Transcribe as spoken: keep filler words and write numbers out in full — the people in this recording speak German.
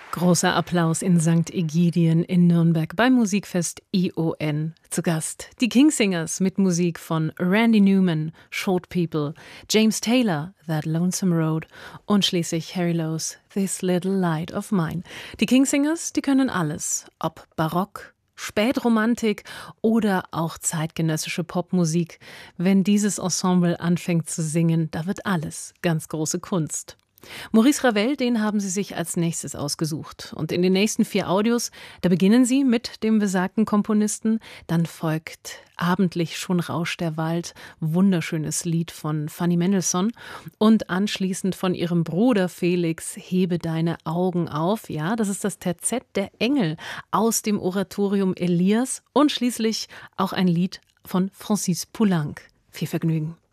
Großer Applaus in Sankt Egidien in Nürnberg beim Musikfest I O N. Zu Gast die Kingsingers mit Musik von Randy Newman, Short People, James Taylor, That Lonesome Road und schließlich Harry Lowe's This Little Light of Mine. Die Kingsingers, die können alles, ob Barock, Spätromantik oder auch zeitgenössische Popmusik. Wenn dieses Ensemble anfängt zu singen, da wird alles ganz große Kunst. Maurice Ravel, den haben sie sich als nächstes ausgesucht. Und in den nächsten vier Audios, da beginnen sie mit dem besagten Komponisten. Dann folgt Abendlich schon rauscht der Wald, wunderschönes Lied von Fanny Mendelssohn. Und anschließend von ihrem Bruder Felix, Hebe deine Augen auf. Ja, das ist das Terzett der Engel aus dem Oratorium Elias. Und schließlich auch ein Lied von Francis Poulenc. Viel Vergnügen.